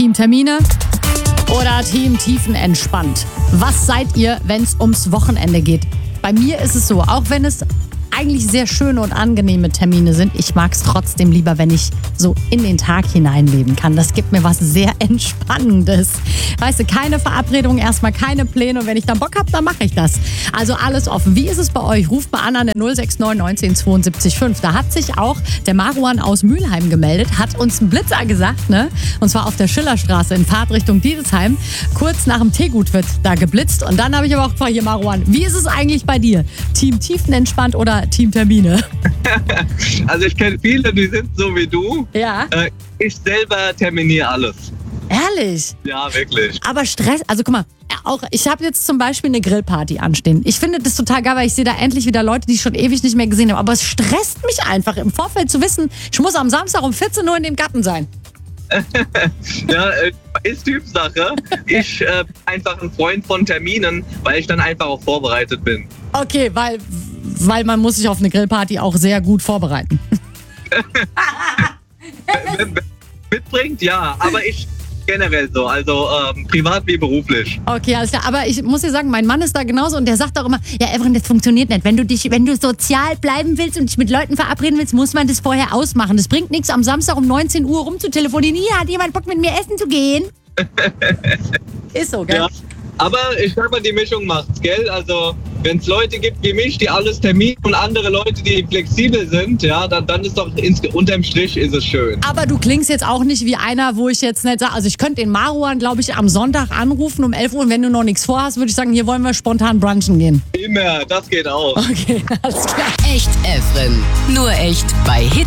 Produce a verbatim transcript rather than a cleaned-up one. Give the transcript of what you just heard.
Team Termine oder Team Tiefenentspannt? Was seid ihr, wenn es ums Wochenende geht? Bei mir ist es so, auch wenn es eigentlich sehr schöne und angenehme Termine sind, ich mag es trotzdem lieber, wenn ich so in den Tag hineinleben kann. Das gibt mir was sehr Entspannendes. Weißt du, keine Verabredung, erstmal keine Pläne und wenn ich dann Bock habe, dann mache ich das. Also alles offen. Wie ist es bei euch? Ruft mal an an der null sechs neun neunzehn zweiundsiebzig fünf. Da hat sich auch der Maruan aus Mülheim gemeldet, hat uns einen Blitzer gesagt, ne? Und zwar auf der Schillerstraße in Fahrtrichtung Diedesheim. Kurz nach dem Teegut wird da geblitzt und dann habe ich aber auch gefragt, hier Maruan, wie ist es eigentlich bei dir? Team Tiefenentspannt oder Team Termine? Also ich kenne viele, die sind so wie du. Ja. Äh, ich selber terminiere alles. Ehrlich? Ja, wirklich. Aber Stress, also guck mal, auch ich habe jetzt zum Beispiel eine Grillparty anstehen. Ich finde das total geil, weil ich sehe da endlich wieder Leute, die ich schon ewig nicht mehr gesehen habe. Aber es stresst mich einfach im Vorfeld zu wissen, ich muss am Samstag um vierzehn Uhr in dem Garten sein. Ja, äh, ist Typsache. Ich äh, bin einfach ein Freund von Terminen, weil ich dann einfach auch vorbereitet bin. Okay, weil, weil man muss sich auf eine Grillparty auch sehr gut vorbereiten. Mitbringt, ja, aber ich generell so, also ähm, privat wie beruflich. Okay, alles klar. Aber ich muss dir sagen, mein Mann ist da genauso und der sagt auch immer, ja Evren, das funktioniert nicht. Wenn du dich, wenn du sozial bleiben willst und dich mit Leuten verabreden willst, muss man das vorher ausmachen. Das bringt nichts, am Samstag um neunzehn Uhr rumzutelefonieren. Hier, hat jemand Bock mit mir essen zu gehen? Ist so, gell? Ja, aber ich sag mal, die Mischung macht's, gell? Also wenn es Leute gibt wie mich, die alles terminieren und andere Leute, die flexibel sind, ja, dann, dann ist doch ins, unterm Strich ist es schön. Aber du klingst jetzt auch nicht wie einer, wo ich jetzt nicht sage, also ich könnte den Maruan, glaube ich, am Sonntag anrufen um elf Uhr und wenn du noch nichts vorhast, würde ich sagen, hier wollen wir spontan brunchen gehen. Immer, das geht auch. Okay, alles klar. Echt Evren. Nur echt bei Hit